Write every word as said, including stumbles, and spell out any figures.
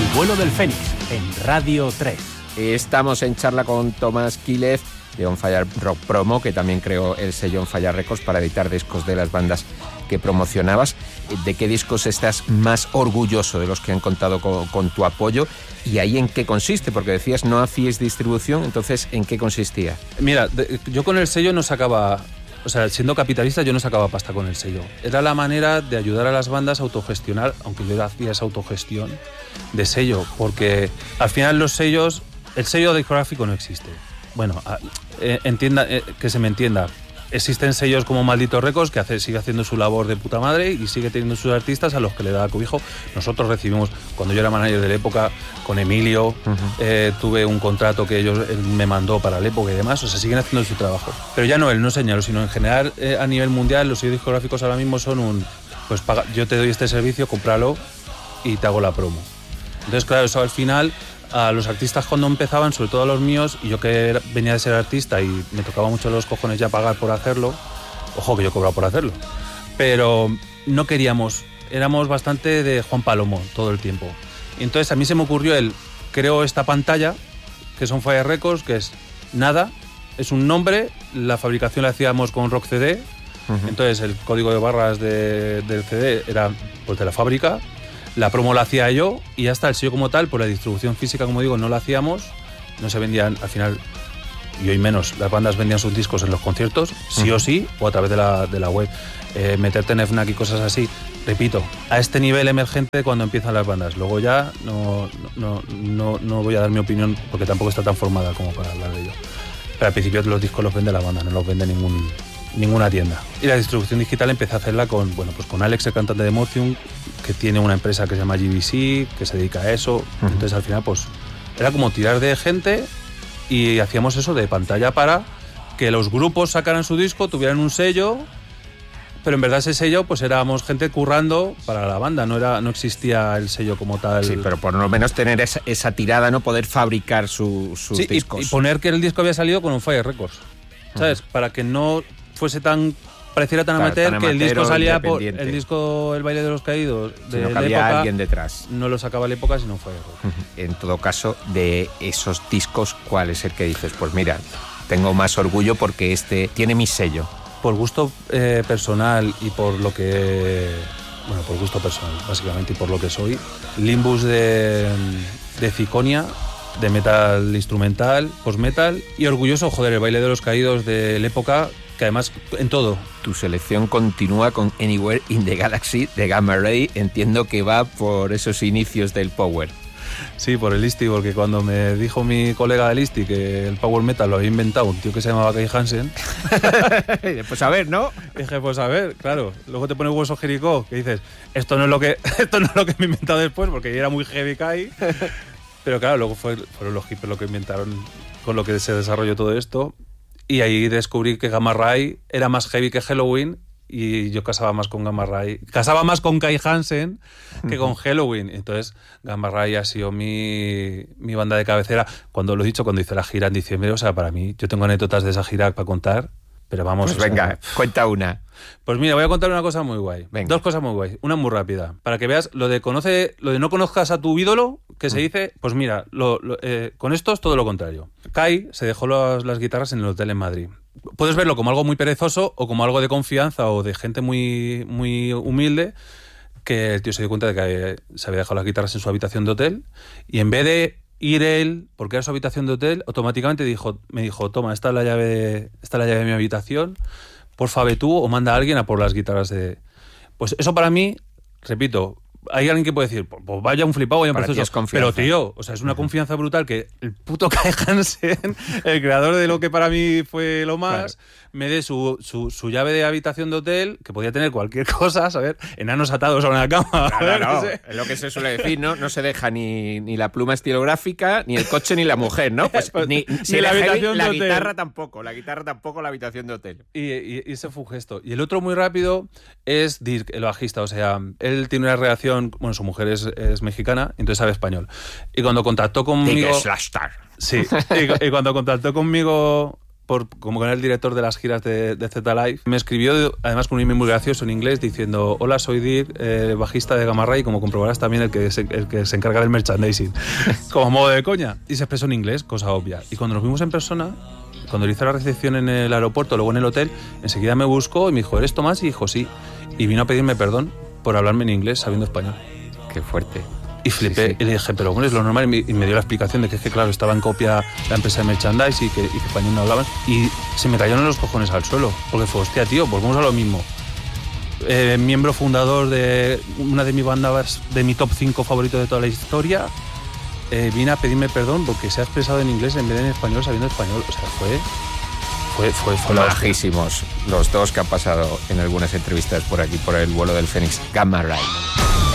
vuelo del Fénix, en Radio tres. Estamos en charla con Tomás Quílez de On Fire Rock Promo, que también creó el sello On Fire Records para editar discos de las bandas que promocionabas. ¿De qué discos estás más orgulloso de los que han contado con, con tu apoyo? ¿Y ahí en qué consiste? Porque decías no hacíais distribución, entonces ¿en qué consistía? Mira, de, yo con el sello no sacaba... O sea, siendo capitalista yo no sacaba pasta con el sello. Era la manera de ayudar a las bandas a autogestionar, aunque yo hacía esa autogestión de sello, porque al final los sellos... El sello discográfico no existe. Bueno, eh, entienda, eh, que se me entienda. Existen sellos como Maldito Records, que hace, sigue haciendo su labor de puta madre y sigue teniendo sus artistas a los que le da cobijo. Nosotros recibimos, cuando yo era manager de la época, con Emilio, uh-huh. eh, tuve un contrato que ellos, él me mandó para la época y demás, o sea, siguen haciendo su trabajo. Pero ya no él, no señalo, sino en general, eh, a nivel mundial, los sellos discográficos ahora mismo son un, pues paga, yo te doy este servicio, cómpralo y te hago la promo. Entonces, claro, eso al final... A los artistas cuando empezaban, sobre todo a los míos, y yo que era, venía de ser artista y me tocaba mucho los cojones ya pagar por hacerlo, ojo que yo cobraba por hacerlo, pero no queríamos, éramos bastante de Juan Palomo todo el tiempo. Y entonces a mí se me ocurrió el, creo esta pantalla, que es On Fire Records, que es nada, es un nombre, la fabricación la hacíamos con Rock C D, uh-huh. Entonces el código de barras de, del C D era pues de la fábrica. La promo la hacía yo y ya está, el sello como tal, por la distribución física, como digo, no la hacíamos, no se vendían, al final, y hoy menos, las bandas vendían sus discos en los conciertos, sí uh-huh. o sí, o a través de la, de la web, eh, meterte en FNAC y cosas así, repito, a este nivel emergente cuando empiezan las bandas, luego ya no, no, no, no voy a dar mi opinión porque tampoco está tan formada como para hablar de ello, pero al principio los discos los vende la banda, no los vende ningún... ninguna tienda. Y la distribución digital empecé a hacerla con, bueno, pues con Alex, el cantante de Mortium, que tiene una empresa que se llama G B C, que se dedica a eso. Uh-huh. Entonces al final pues era como tirar de gente y hacíamos eso de pantalla para que los grupos sacaran su disco, tuvieran un sello, pero en verdad ese sello pues éramos gente currando para la banda, no era, no existía el sello como tal. Sí, pero por lo menos tener esa, esa tirada, no poder fabricar su, sus sí, discos. Y, y poner que el disco había salido con On Fire Records, ¿sabes? Uh-huh. Para que no fuese tan pareciera tan amateur, claro, tan que el disco salía por el disco El Baile de los Caídos de sino que la había época, alguien detrás. No lo sacaba la época, sino fue. En todo caso, de esos discos, ¿cuál es el que dices? Pues mira, tengo más orgullo porque este tiene mi sello. Por gusto eh, personal y por lo que bueno, por gusto personal, básicamente, y por lo que soy, Limbus de de Ciconia, de metal instrumental, post-metal, y orgulloso, joder, El Baile de los Caídos de la época, que además en todo. Tu selección continúa con Anywhere in the Galaxy de Gamma Ray, entiendo que va por esos inicios del power. Sí, por el Isti, porque cuando me dijo mi colega del Isti que el power metal lo había inventado un tío que se llamaba Kai Hansen, pues a ver, ¿no? Dije, pues a ver, claro. Luego te pone Hueso Jericó, que dices, esto no es lo que esto no es lo que me he inventado después, porque era muy heavy Kai. Pero claro, luego fue, fueron los hippies lo que inventaron, con lo que se desarrolló todo esto. Y ahí descubrí que Gamma Ray era más heavy que Helloween y yo casaba más con Gamma Ray. Casaba más con Kai Hansen que con Helloween. Entonces, Gamma Ray ha sido mi, mi banda de cabecera. Cuando lo he dicho, cuando hice la gira en diciembre, o sea, para mí, yo tengo anécdotas de esa gira para contar, pero vamos... Pues venga, sea, cuenta una. Pues mira, voy a contar una cosa muy guay. Venga. Dos cosas muy guay. Una muy rápida. Para que veas lo de conoce, lo de no conozcas a tu ídolo, que se dice, pues mira, lo, lo, eh, con esto es todo lo contrario. Kai se dejó las, las guitarras en el hotel en Madrid. Puedes verlo como algo muy perezoso o como algo de confianza o de gente muy, muy humilde, que el tío se dio cuenta de que se había dejado las guitarras en su habitación de hotel y en vez de ir él, porque era su habitación de hotel, automáticamente dijo, me dijo, toma, esta es la llave de, esta es la llave de mi habitación, porfa ve tú o manda a alguien a por las guitarras de... Pues eso para mí, repito, hay alguien que puede decir, pues vaya un flipado, vaya un proceso. Pero tío, o sea, es una confianza brutal que el puto Kai Hansen, el creador de lo que para mí fue lo más, claro, me dé su, su, su llave de habitación de hotel, que podía tener cualquier cosa, ¿sabes? Enanos atados a una cama. No, no, no. Es lo que se suele decir, ¿no? No se deja ni, ni la pluma estilográfica, ni el coche, ni la mujer, ¿no? Pues ni, ni la habitación la de hotel. guitarra tampoco, la guitarra tampoco, la habitación de hotel. Y, y, y ese fue un gesto. Y el otro muy rápido es Dirk, el bajista. O sea, él tiene una relación, bueno, su mujer es, es mexicana, entonces sabe español. Y cuando contactó conmigo... Star. Sí, y, y cuando contactó conmigo por, como era el director de las giras de, de Z Live, me escribió, además con un email muy gracioso en inglés, diciendo: hola, soy Dirk, eh, bajista de Gamma Ray, como comprobarás también el que se, el que se encarga del merchandising. Como modo de coña. Y se expresó en inglés, cosa obvia. Y cuando nos vimos en persona, cuando le hice la recepción en el aeropuerto, luego en el hotel, enseguida me buscó y me dijo: ¿eres Tomás? Y dijo: sí. Y vino a pedirme perdón por hablarme en inglés sabiendo español. Qué fuerte. Y flipé, sí, sí. Y le dije, pero bueno, es lo normal. Y me, y me dio la explicación de que es que, claro, estaba en copia la empresa de merchandise y que, y que español no hablaban. Y se me cayeron los cojones al suelo. Porque fue, hostia, tío, volvemos a lo mismo. Eh, miembro fundador de una de mis bandas, de mi top cinco favorito de toda la historia, eh, vine a pedirme perdón porque se ha expresado en inglés en vez de en español sabiendo español. O sea, fue... Fue, fue, fue majísimos los dos que han pasado en algunas entrevistas por aquí, por el vuelo del Fénix. Gamma Ray.